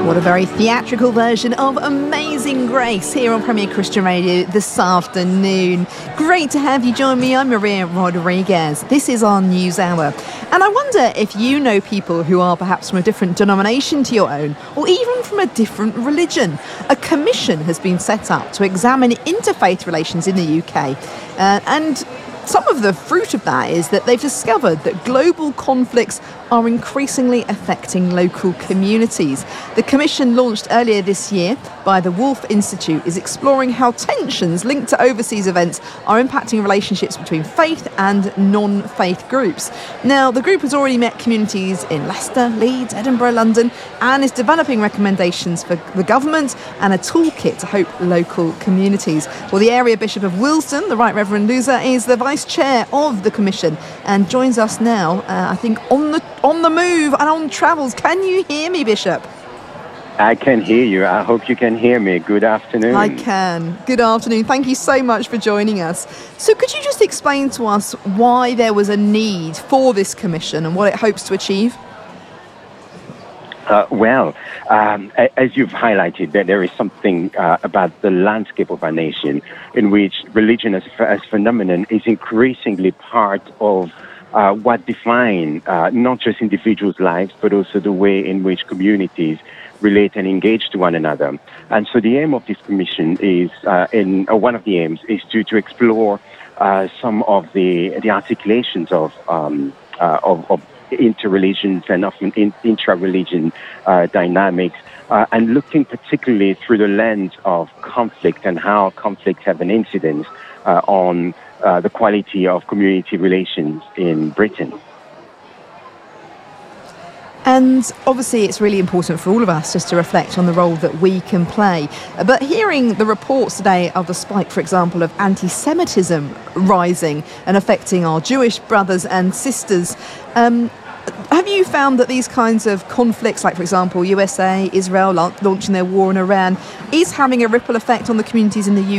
What a very theatrical version of Amazing Grace here on Premier Christian Radio this afternoon. Great to have you join me. I'm Maria Rodriguez. This is our News Hour. And I wonder if you know people who are perhaps from a different denomination to your own, or even from a different religion. A commission has been set up to examine interfaith relations in the UK. And some of the fruit of that is that they've discovered that global conflicts are increasingly affecting local communities. The commission, launched earlier this year by the Wolf Institute, is exploring how tensions linked to overseas events are impacting relationships between faith and non-faith groups. Now, the group has already met communities in Leicester, Leeds, Edinburgh, London, and is developing recommendations for the government and a toolkit to help local communities. Well, the area Bishop of Willesden, the Right Reverend Loser, is the Vice Chair of the Commission and joins us now, I think, on the move and on travels. Can you hear me, Bishop? I can hear you. I hope you can hear me. Good afternoon. I can. Good afternoon. Thank you so much for joining us. So could you just explain to us why there was a need for this commission and what it hopes to achieve? As you've highlighted, that there is something about the landscape of our nation in which religion as phenomenon is increasingly part of what define not just individuals' lives, but also the way in which communities relate and engage to one another. And so the aim of this commission is, one of the aims is to explore some of the articulations of interreligions and often intra-religion dynamics, and looking particularly through the lens of conflict and how conflicts have an incidence on the quality of community relations in Britain. And obviously it's really important for all of us just to reflect on the role that we can play. But hearing the reports today of the spike, for example, of anti-Semitism rising and affecting our Jewish brothers and sisters, have you found that these kinds of conflicts, like, for example, USA, Israel launching their war in Iran, is having a ripple effect on the communities in the